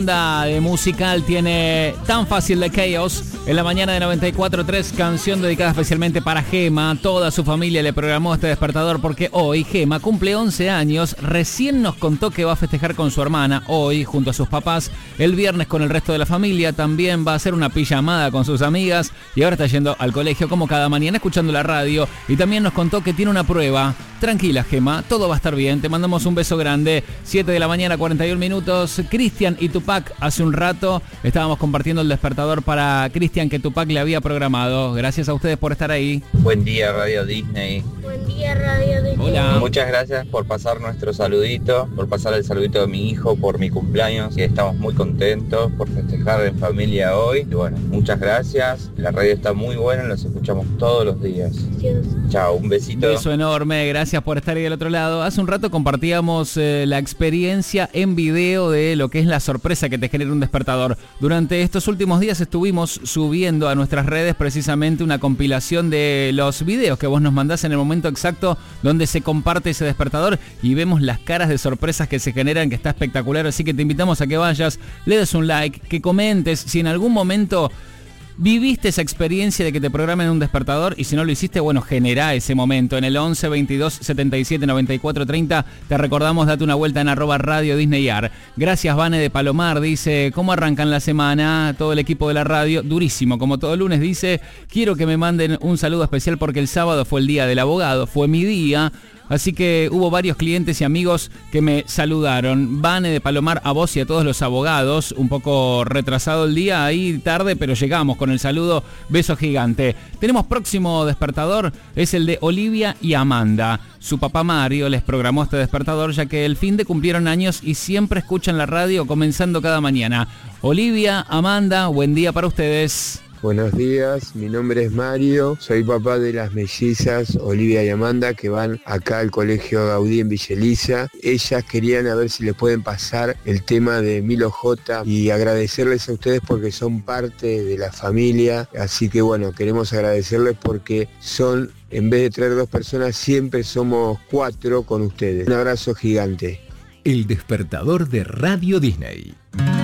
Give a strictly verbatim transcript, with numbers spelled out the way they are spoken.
Banda de musical tiene Tan Fácil de Chaos en la mañana de noventa y cuatro punto tres, canción dedicada especialmente para Gema. Toda su familia le programó este despertador porque hoy Gema cumple once años. Recién nos contó que va a festejar con su hermana hoy junto a sus papás. El viernes con el resto de la familia. También va a hacer una pijamada con sus amigas y ahora está yendo al colegio como cada mañana escuchando la radio. Y también nos contó que tiene una prueba. Tranquila, Gema, todo va a estar bien. Te mandamos un beso grande. siete de la mañana, cuarenta y un minutos. Cristian y Tupac, hace un rato estábamos compartiendo el despertador para Cristian que Tupac le había programado. Gracias a ustedes por estar ahí. Buen día, Radio Disney. Buen día, Radio Disney. Hola. Muchas gracias por pasar nuestro saludito, por pasar el saludito de mi hijo, por mi cumpleaños, y estamos muy contentos por festejar en familia hoy. Y bueno, muchas gracias. La radio está muy buena, los escuchamos todos los días. Dios. Chao, un besito. Beso enorme, gracias por estar ahí del otro lado. Hace un rato compartíamos eh, la experiencia en video de lo que es la sorpresa que te genera un despertador. Durante estos últimos días estuvimos subiendo a nuestras redes precisamente una compilación de los videos que vos nos mandás en el momento exacto donde se comparte ese despertador y vemos las caras de sorpresas que se generan, que está espectacular. Así que te invitamos a que vayas, le des un like, que comentes si en algún momento viviste esa experiencia de que te programen un despertador, y si no lo hiciste, bueno, generá ese momento. En el once, veintidós, setenta y siete, noventa y cuatro, treinta, te recordamos, date una vuelta en arroba Radio Disney Ar. Gracias, Vane de Palomar, dice, ¿cómo arrancan la semana? Todo el equipo de la radio, durísimo, como todo lunes, dice, quiero que me manden un saludo especial porque el sábado fue el día del abogado, fue mi día. Así que hubo varios clientes y amigos que me saludaron. Vane de Palomar, a vos y a todos los abogados. Un poco retrasado el día, ahí tarde, pero llegamos con el saludo. Beso gigante. Tenemos próximo despertador, es el de Olivia y Amanda. Su papá Mario les programó este despertador ya que el fin de cumplieron años y siempre escuchan la radio comenzando cada mañana. Olivia, Amanda, buen día para ustedes. Buenos días, mi nombre es Mario, soy papá de las mellizas Olivia y Amanda que van acá al Colegio Gaudí en Villa Elisa. Ellas querían a ver si les pueden pasar el tema de Milo J y agradecerles a ustedes porque son parte de la familia, así que bueno, queremos agradecerles porque son, en vez de traer dos personas, siempre somos cuatro con ustedes. Un abrazo gigante. El despertador de Radio Disney.